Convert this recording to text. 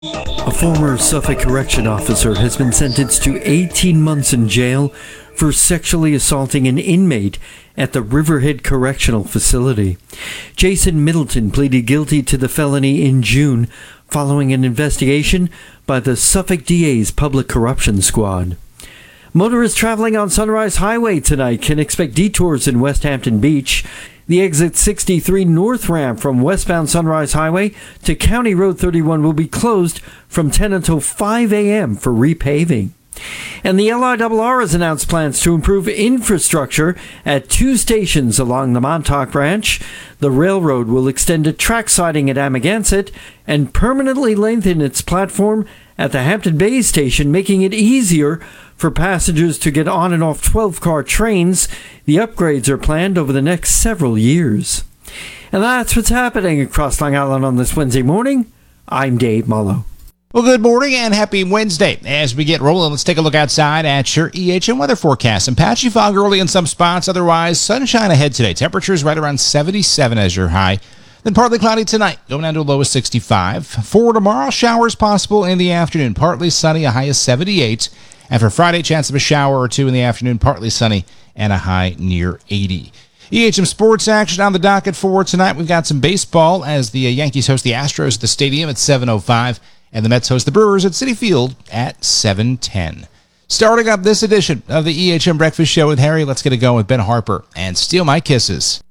A former Suffolk correction officer has been sentenced to 18 months in jail for sexually assaulting an inmate at the Riverhead Correctional Facility. Jason Middleton pleaded guilty to the felony in June following an investigation by the Suffolk DA's Public Corruption Squad. Motorists traveling on Sunrise Highway tonight can expect detours in West Hampton Beach. The exit 63 north ramp from westbound Sunrise Highway to County Road 31 will be closed from 10 until 5 a.m. for repaving. And the LIRR has announced plans to improve infrastructure at 2 stations along the Montauk Branch. The railroad will extend a track siding at Amagansett and permanently lengthen its platform at the Hampton Bays station, making it easier for passengers to get on and off 12-car trains. The upgrades are planned over the next several years. And that's what's happening across Long Island on this Wednesday morning. I'm Dave Mullo. Well, good morning and happy Wednesday. As we get rolling, let's take a look outside at your EHM weather forecast. Some patchy fog early in some spots. Otherwise, sunshine ahead today. Temperatures right around 77 as your high. Then partly cloudy tonight, going down to a low of 65. For tomorrow, showers possible in the afternoon. Partly sunny, a high of 78. And for Friday, chance of a shower or two in the afternoon, partly sunny, and a high near 80. EHM sports action on the docket for tonight. We've got some baseball as the Yankees host the Astros at the stadium at 7:05. And the Mets host the Brewers at Citi Field at 7:10. Starting up this edition of the EHM Breakfast Show with Harry, let's get it going with Ben Harper and Steal My Kisses.